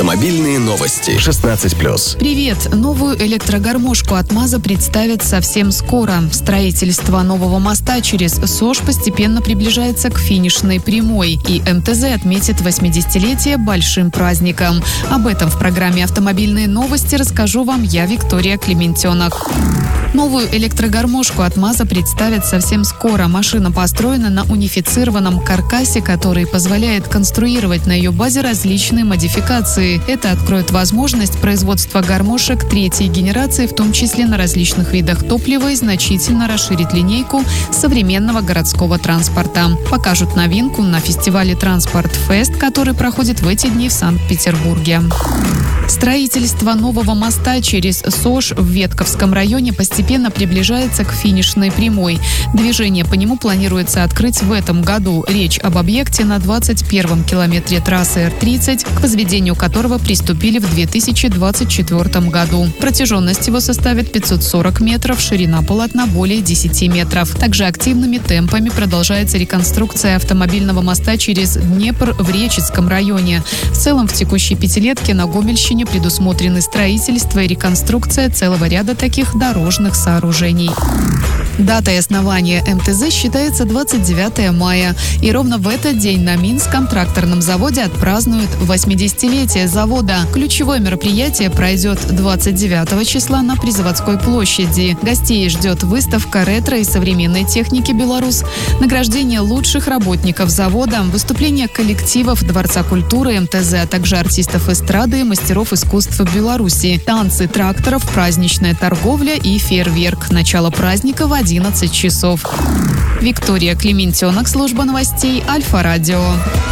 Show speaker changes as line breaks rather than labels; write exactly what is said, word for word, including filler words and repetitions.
Автомобильные новости. шестнадцать плюс.
Привет! Новую электрогармошку от МАЗа представят совсем скоро. Строительство нового моста через СОЖ постепенно приближается к финишной прямой. И МТЗ отметит восьмидесятилетие большим праздником. Об этом в программе «Автомобильные новости» расскажу вам я, Виктория Клементенок. Новую электрогармошку от МАЗа представят совсем скоро. Машина построена на унифицированном каркасе, который позволяет конструировать на ее базе различные модификации. Это откроет возможность производства гармошек третьей генерации, в том числе на различных видах топлива, и значительно расширит линейку современного городского транспорта. Покажут новинку на фестивале «Транспорт Фест», который проходит в эти дни в Санкт-Петербурге. Строительство нового моста через СОЖ в Ветковском районе постепенно приближается к финишной прямой. Движение по нему планируется открыть в этом году. Речь об объекте на двадцать первом километре трассы Эр тридцать, к возведению которого приступили в две тысячи двадцать четвёртом году. Протяженность его составит пятьсот сорок метров, ширина полотна более десяти метров. Также активными темпами продолжается реконструкция автомобильного моста через Днепр в Речицком районе. В целом в текущей пятилетке на Гомельщине предусмотрены строительство и реконструкция целого ряда таких дорожных сооружений. Датой основания МТЗ считается двадцать девятое мая. И ровно в этот день на Минском тракторном заводе отпразднуют восьмидесятилетие завода. Ключевое мероприятие пройдет двадцать девятого числа на Призаводской площади. Гостей ждет выставка ретро и современной техники «Беларусь», награждение лучших работников завода, выступления коллективов Дворца культуры МТЗ, а также артистов эстрады и мастеров искусства Беларуси, танцы тракторов, праздничная торговля и фейерверк. Начало праздника в одиннадцать часов. Виктория Клементенок, служба новостей Альфа-Радио.